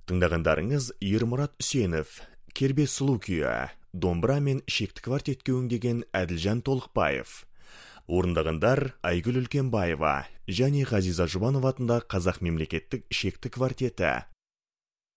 Тыңдағандарыңыз Ермұрат Үсенов, Кербе сұлу күйі, домбыра мен шекті квартетке өңдеген Әділжан Толықбаев. Орындағандар Айгүл Үлкенбаева және Ғазиза Жұбанова атындағы Қазақ мемлекеттік шекті квартеті.